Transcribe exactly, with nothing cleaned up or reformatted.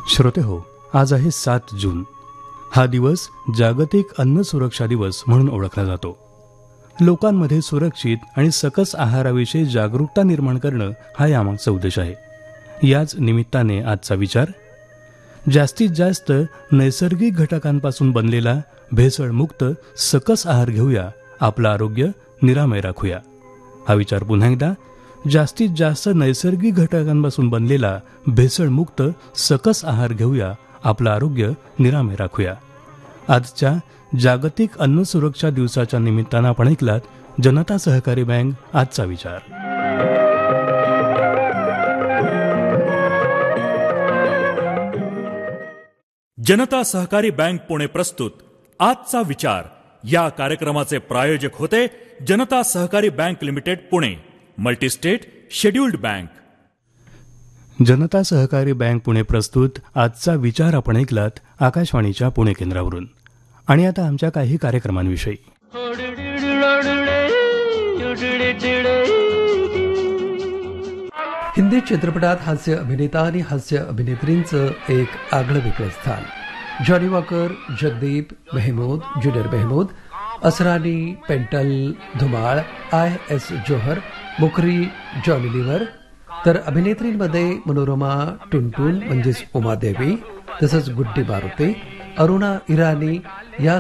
श्रोते हो, आज आहे सात जून. हा दिवस जागतिक अन्न सुरक्षा दिवस म्हणून ओळखला जातो. लोकांमध्ये सुरक्षित आणि सकस आहाराविषयी जागरूकता निर्माण करणं हा यामागचा उद्देश आहे. याच निमित्ताने आजचा विचार, जास्तीत जास्त नैसर्गिक घटकांपासून बनलेला भेसळमुक्त सकस आहार घेऊया, आपलं आरोग्य निरामय राखूया. हा विचार पुन्हा एकदा, जास्तीत जास्त नैसर्गिक घटकांपासून बनलेला भेसळमुक्त सकस आहार घेऊया, आपलं आरोग्य निरामय राखूया. आजच्या जागतिक अन्न सुरक्षा दिवसाच्या निमित्तानं आपण ऐकलात जनता सहकारी बँक आजचा विचार. जनता सहकारी बँक पुणे प्रस्तुत आजचा विचार या कार्यक्रमाचे प्रायोजक होते जनता सहकारी bank limited Pune, multi-state scheduled bank. जनता सहकारी बँक पुणे प्रस्तुत आजचा विचार आपण ऐकलात आकाशवाणीच्या पुणे केंद्रावरून. आणि आता आमच्या काही कार्यक्रमांविषयी. हिंदी चित्रपटात हास्य अभिनेता आणि हास्य अभिनेत्रींचं एक आगळं वेगळं स्थान. Johnny walker, Jagdeep, Mehmood, junior Mehmood, Asrani, Paintal, Dhumal, I S Johar, Mukhri, Johnny liver. तर अभिनेत्रींमध्ये मनोरमा टुनटुन म्हणजेच उमादेवी, तसंच गुड्डी बारुते, अरुणा इराणी या